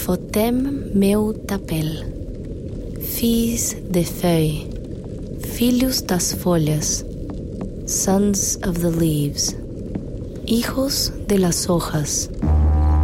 Fotem meu tapel, fills de feuilles, filhos das folhas, sons of the leaves, hijos de las hojas.